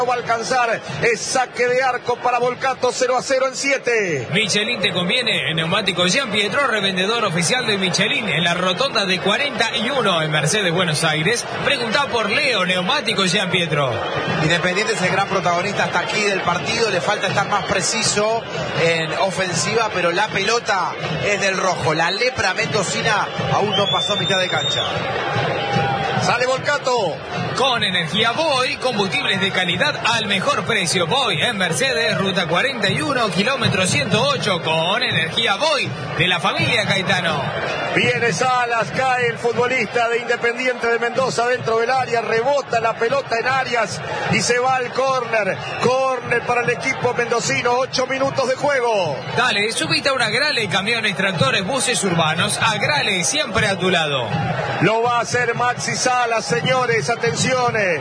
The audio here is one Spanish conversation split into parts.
No va a alcanzar, es saque de arco para Volcato, 0-0 en 7. Michelin te conviene, en Neumático Jean Pietro, revendedor oficial de Michelin, en la rotonda de 41 en Mercedes, Buenos Aires. Preguntá por Leo, Neumático Jean Pietro. Independiente es el gran protagonista hasta aquí del partido, le falta estar más preciso en ofensiva, pero la pelota es del rojo. La lepra mendocina aún no pasó mitad de cancha. Sale Volcato. Con energía Voy, combustibles de calidad al mejor precio. Voy en Mercedes, ruta 41, kilómetro 108, con energía Voy, de la familia Caetano. Viene Salas, cae el futbolista de Independiente de Mendoza dentro del área, rebota la pelota en Arias y se va al córner. Córner para el equipo mendocino, 8 minutos de juego. Dale, subite a una Agrale, camiones, tractores, buses urbanos. Agrale, siempre a tu lado. Lo va a hacer Maxi Salas, señores, atención,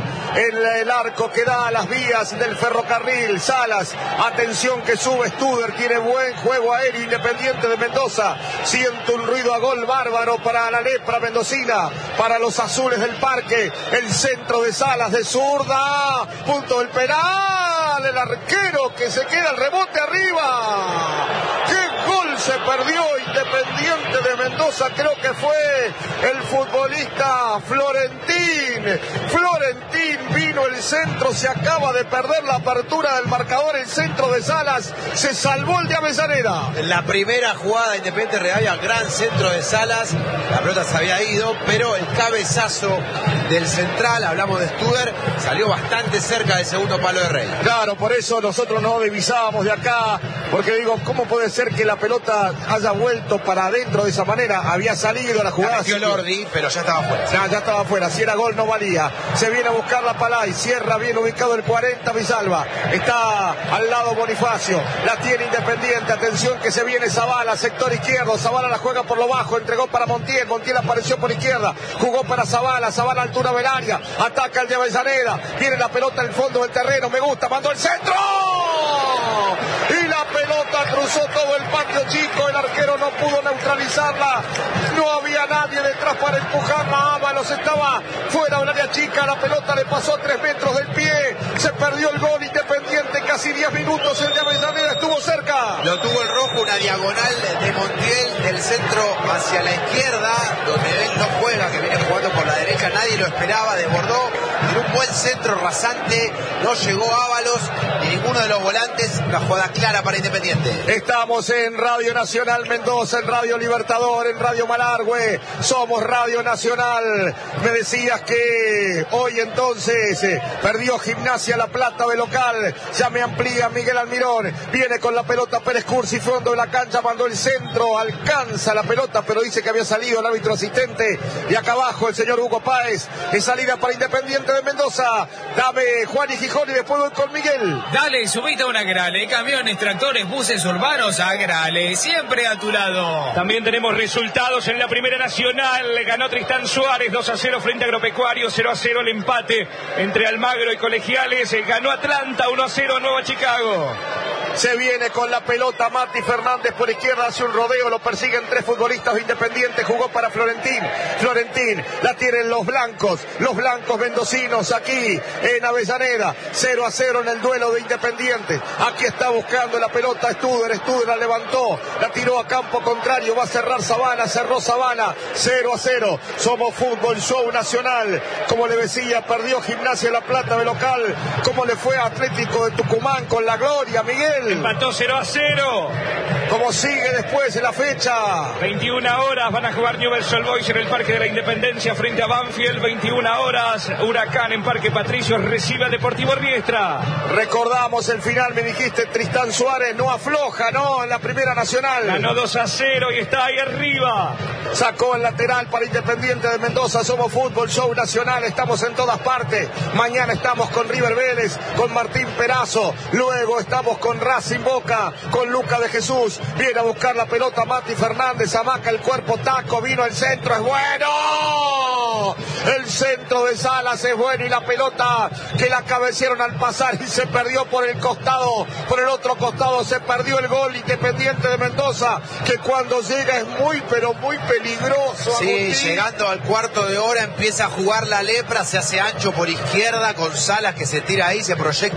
el arco que da a las vías del ferrocarril. Salas, atención que sube Studer, tiene buen juego aéreo Independiente de Mendoza. Siente un ruido a gol bárbaro para la lepra mendocina, para los azules del parque. El centro de Salas de zurda, punto del penal, el arquero que se queda el rebote arriba. ¡Qué gol se perdió Independiente de Mendoza! Creo que fue el futbolista Florentín. Florentín vino el centro, se acaba de perder la apertura del marcador, el centro de Salas, se salvó el de Avellaneda. La primera jugada de Independiente Rivadavia, gran centro de Salas, la pelota se había ido, pero el cabezazo del central, hablamos de Studer, salió bastante cerca del segundo palo de Rey. Claro, por eso nosotros no divisábamos de acá, porque digo, ¿cómo puede ser que la pelota haya vuelto para adentro de esa manera? Había salido la jugada. La Lordi, pero ya estaba fuera. Ya estaba fuera, si era gol no valía. Se viene a buscar la Palay, cierra bien ubicado el 40 Villalba. Está al lado Bonifacio, la tiene Independiente, atención que se viene Zavala, sector izquierdo. Zavala la juega por lo bajo, entregó para Montiel, Montiel apareció por izquierda, jugó para Zavala, Zavala altura del área, ataca el de Avellaneda, viene la pelota en el fondo del terreno, me gusta, mandó el centro y la pelota cruzó todo el patio chico, el arquero no pudo neutralizarla, no había nadie detrás para empujarla. Ábalos estaba fuera del área chica, la pelota le pasó a 3 metros del pie, se perdió el gol Independiente, casi 10 minutos, el de Avellaneda estuvo cerca. Lo tuvo el rojo, una diagonal de Montiel del centro hacia la izquierda, donde él no juega, que viene jugando por la derecha, nadie lo esperaba, desbordó, en un buen centro rasante, no llegó Ábalos ni ninguno de los volantes, una jugada clara para Independiente. Estamos en Radio Nacional Mendoza, en Radio Libertador, en Radio Malargüe, somos Radio Nacional. Me decías que hoy entonces perdió Gimnasia La Plata de local, ya me amplía Miguel Almirón, viene con la pelota Pérez Cursi, fondo de la cancha, mandó el centro, alcanza la pelota, pero dice que había salido el árbitro asistente, y acá abajo el señor Hugo Páez, es salida para Independiente de Mendoza. Dame Juan y Gijón y después voy con Miguel. Dale, subite a una Agrale, camiones, tractores, buses urbanos, Agrale, siempre a tu lado. También tenemos resultados en la Primera Nacional. Ganó Tristán Suárez 2-0 frente a Agropecuario, 0-0 el empate entre Almagro y Colegiales. Ganó Atlanta 1-0 Nueva Chicago. Se viene con la pelota Mati Fernández por izquierda, hace un rodeo, lo persiguen 3 futbolistas de Independiente, jugó para Florentín, la tienen los blancos mendocinos aquí en Avellaneda, 0-0 en el duelo de Independiente. Aquí está buscando la pelota Studer la levantó, la tiró a campo contrario, va a cerrar Zavala, cerró Zavala, 0-0. Somos Fútbol Show Nacional. Como le decía, perdió Gimnasia La Plata de local. ¿Cómo le fue a Atlético de Tucumán con la gloria, Miguel? Empató 0-0. ¿Cómo sigue después de la fecha? 21 horas van a jugar Newell's Old Boys en el Parque de la Independencia frente a Banfield. 21 horas, Huracán en Parque Patricios recibe a Deportivo Riestra. Recordamos el final, me dijiste, Tristán Suárez no afloja, ¿no? En la Primera Nacional. Ganó 2-0 y está ahí arriba. Sacó el lateral para Independiente de Mendoza. Somos Fútbol Show Nacional, estamos en todas partes. Mañana estamos con River Vélez, con Martín Perazo. Luego estamos con Racing Boca, con Luca de Jesús. Viene a buscar la pelota Mati Fernández, amaca el cuerpo, taco, vino el centro, es bueno. El centro de Salas es bueno y la pelota que la cabecearon al pasar y se perdió por el costado, por el otro costado se perdió el gol. Independiente de Mendoza, que cuando llega es muy pero muy peligroso. Sí, Agustín. Llegando al cuarto de hora empieza a jugar la lepra, se hace ancho por izquierda con Salas que se tira ahí, se proyecta